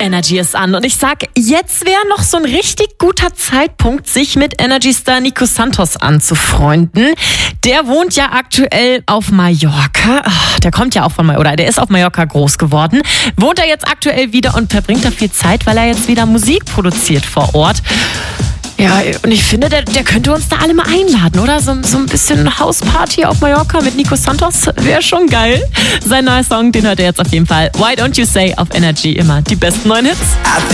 Energy ist an und ich sag, jetzt wäre noch so ein richtig guter Zeitpunkt, sich mit Energy-Star Nico Santos anzufreunden. Der wohnt ja aktuell auf Mallorca. Der kommt ja auch von Mallorca, oder der ist auf Mallorca groß geworden. Wohnt er jetzt aktuell wieder und verbringt da viel Zeit, weil er jetzt wieder Musik produziert vor Ort. Ja, und ich finde, der könnte uns da alle mal einladen, oder? So ein bisschen Hausparty auf Mallorca mit Nico Santos wäre schon geil. Sein neuer Song, den hört er jetzt auf jeden Fall. Why Don't You Say auf Energy immer die besten neuen Hits.